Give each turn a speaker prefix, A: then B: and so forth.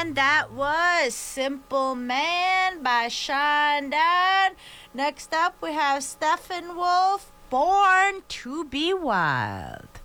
A: And that was Simple Man by Sean Down. Next up, we have Stephen Wolf, Born to be Wild.